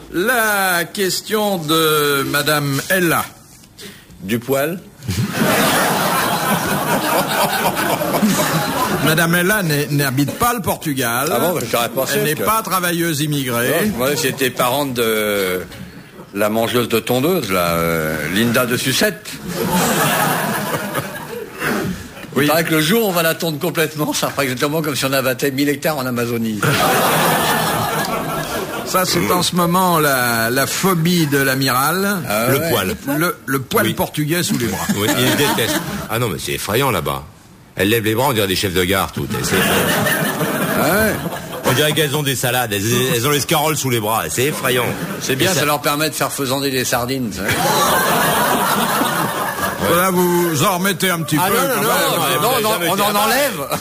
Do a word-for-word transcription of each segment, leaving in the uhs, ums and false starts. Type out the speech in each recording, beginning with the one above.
La question de Madame Ella. Du poil. Madame Ella n'habite pas le Portugal. Ah bon, j'aurais pensé. Elle n'est que... pas travailleuse immigrée. Non, moi, j'étais parente de la mangeuse de tondeuse, là, euh, Linda de Sucette. Oui. Il paraît que le jour où on va la tondre complètement, ça fera exactement comme si on abattait mille hectares en Amazonie. Ça, c'est en ce moment la, la phobie de l'amiral. Ah le, ouais. poil. Le, le poil oui. portugais sous les bras. Oui, il déteste. Ah non, mais c'est effrayant là-bas. Elle lève les bras, on dirait des chefs de gare, toutes. C'est ah ouais. On dirait qu'elles ont des salades, elles, elles ont les scaroles sous les bras, c'est effrayant. C'est bien, ça... ça leur permet de faire faisander des sardines. Ça. Voilà, vous en remettez un petit ah peu. Non, non, non, non, non, non on en enlève.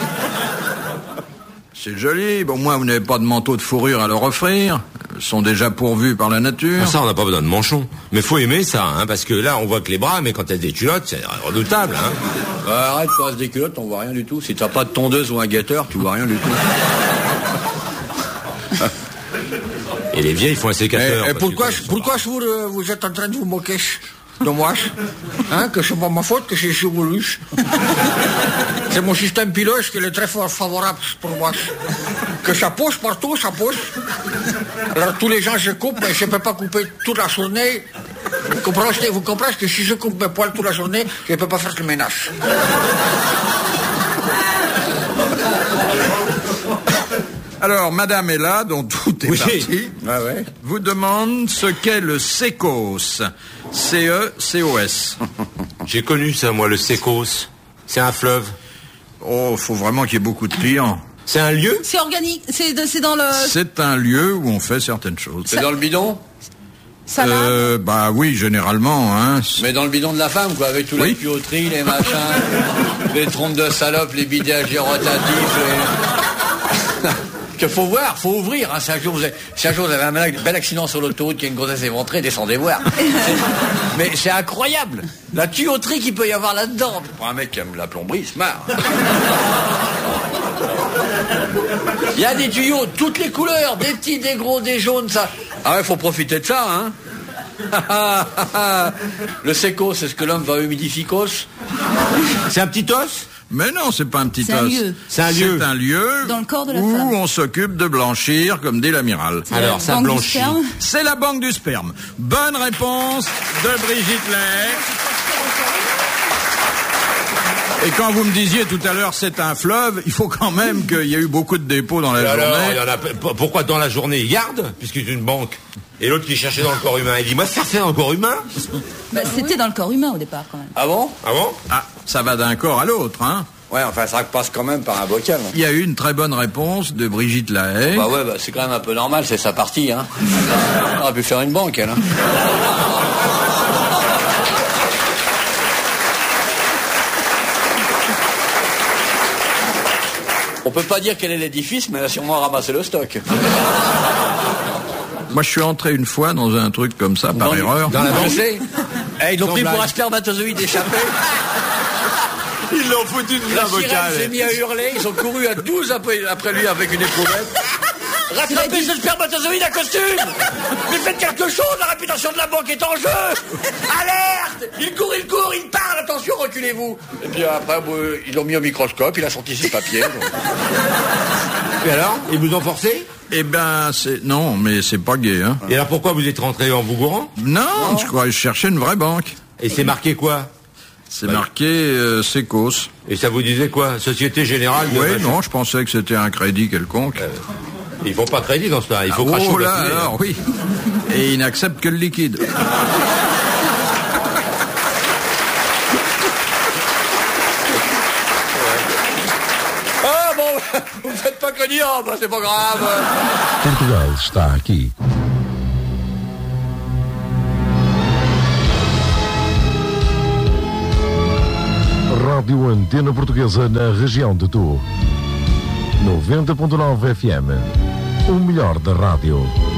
C'est joli, bon, au moins vous n'avez pas de manteau de fourrure à leur offrir. Ils sont déjà pourvus par la nature. Ah, ça, on n'a pas besoin de manchon. Mais faut aimer ça, hein, parce que là, on voit que les bras, mais quand elles des culottes, c'est redoutable. Hein. Bah, arrête, tu restes des culottes, on voit rien du tout. Si t'as pas de tondeuse ou un guetteur, tu vois rien du tout. Et les vieilles font un sécateur. Et, et pourquoi, je, pourquoi je vous, euh, vous êtes en train de vous moquer de moi, hein, que c'est pas ma faute, que c'est chevelu. C'est mon système pilote qui est très fort favorable pour moi. Que ça pousse partout, ça pousse. Alors tous les gens je coupe, mais je ne peux pas couper toute la journée. Vous comprenez, vous comprenez que si je coupe mes poils toute la journée, je ne peux pas faire le ménage. Alors, Madame Ella, dont tout est oui. parti, ah ouais. vous demande ce qu'est le sécos. C E C O S. J'ai connu ça, moi, le sécos. C'est un fleuve. Oh, faut vraiment qu'il y ait beaucoup de clients. C'est un lieu? C'est organique, c'est, de, c'est dans le... C'est un lieu où on fait certaines choses. C'est ça... dans le bidon? Ça euh, bah oui, généralement, hein. Mais dans le bidon de la femme, quoi, avec tous oui. les tuyauteries, les machins, les trompes de salope, les bidages rotatifs, les... qu'il faut voir, faut ouvrir, hein. Si un jour vous avez, si un jour vous avez un bel accident sur l'autoroute, qu'il y a une grossesse éventrée, descendez voir. Mais c'est incroyable, la tuyauterie qu'il peut y avoir là-dedans. Pour un mec qui aime la plomberie, il se marre. Il y a des tuyaux, toutes les couleurs, des petits, des gros, des jaunes, ça. Ah ouais, faut profiter de ça, hein. Le séco, c'est ce que l'homme va humidificos. C'est un petit os? Mais non, c'est pas un petit c'est os. Un lieu. C'est un lieu. C'est un lieu dans le corps de la où femme. on s'occupe de blanchir, comme dit l'amiral. C'est alors, ça blanchit. C'est la banque du sperme. Bonne réponse de Brigitte Lay. Et quand vous me disiez tout à l'heure c'est un fleuve, il faut quand même qu'il y ait eu beaucoup de dépôts dans la alors, journée. Il y en a, pourquoi dans la journée ils gardent, puisque c'est une banque. Et l'autre qui cherchait dans le corps humain, il dit moi ça fait dans le corps humain. Bah, c'était dans le corps humain au départ quand même. Ah bon? Ah bon? Ah, ça va d'un corps à l'autre, hein. Ouais, enfin ça passe quand même par un bocal. Il y a eu une très bonne réponse de Brigitte Lahaye. Bah ouais, bah, c'est quand même un peu normal, c'est sa partie, hein. On aurait pu faire une banque, elle, hein. On peut pas dire quel est l'édifice, mais elle a sûrement ramassé le stock. Moi, je suis entré une fois dans un truc comme ça, par dans, erreur. Dans la lancée. Eh, ils l'ont pris pour un spermatozoïde échappé. Ils l'ont foutu de la vocale. La sirène s'est mis à hurler, ils ont couru à douze après, après lui avec une éprouvette. Rattrapez ce spermatozoïde à costume. Mais faites quelque chose, la réputation de la banque est en jeu. Alerte. Il court, il court, il parle, attention, reculez-vous. Et puis après, ils l'ont mis au microscope, il a sorti ses papiers. Et alors, ils vous ont forcé? Eh ben, c'est... Non, mais c'est pas gai, hein. Et alors pourquoi vous êtes rentré en Bougourant? Non, non, je crois que je cherchais une vraie banque. Et c'est marqué quoi? C'est bah, marqué euh, Sécos. Et ça vous disait quoi? Société Générale de... Oui, non, je pensais que c'était un crédit quelconque. Euh, ils font pas crédit dans ce cas, il faut ah, cracher. Oh là, alors, oui. Et ils n'acceptent que le liquide. Ah bon, vous faites pas connu, oh, bah, c'est pas grave. Portugal está aqui. Rádio Antena Portuguesa na região de Tu. noventa ponto nove F M. O melhor da rádio.